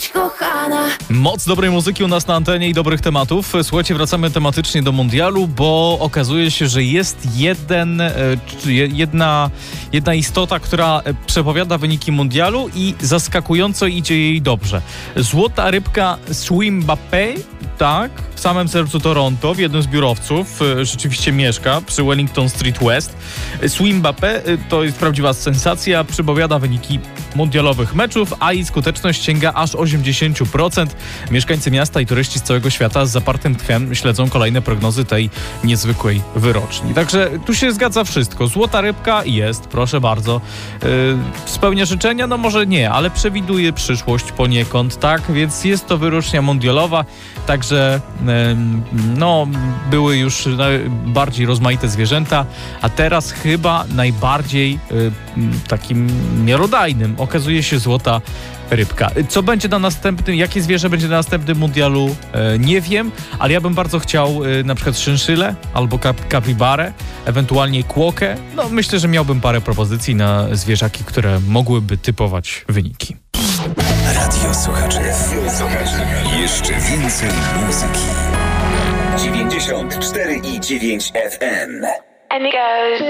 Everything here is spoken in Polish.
być kochana. Moc dobrej muzyki u nas na antenie i dobrych tematów. Słuchajcie, wracamy tematycznie do mundialu, bo okazuje się, że jest jedna istota, która przepowiada wyniki mundialu i zaskakująco idzie jej dobrze. Złota rybka Swim Mbappé, tak, w samym sercu Toronto, w jednym z biurowców, rzeczywiście mieszka przy Wellington Street West. Swim Mbappé to jest prawdziwa sensacja, przepowiada wyniki mundialowych meczów, a jej skuteczność sięga aż 80%. Mieszkańcy miasta i turyści z całego świata z zapartym tchem śledzą kolejne prognozy tej niezwykłej wyroczni. Także tu się zgadza wszystko. Złota rybka jest, proszę bardzo. Spełnia życzenia? No może nie, ale przewiduje przyszłość poniekąd, tak? Więc jest to wyrocznia mundialowa, także były już bardziej rozmaite zwierzęta, a teraz chyba najbardziej takim miarodajnym okazuje się złota rybka. Co będzie na następnym, jakie zwierzę będzie na następnym mundialu, nie wiem, ale ja bym bardzo chciał na przykład szynszylę albo kapibarę, ewentualnie kłokę. No myślę, że miałbym parę propozycji na zwierzaki, które mogłyby typować wyniki. Radio Słuchaczy. Jeszcze więcej muzyki. 94,9 FM. And it goes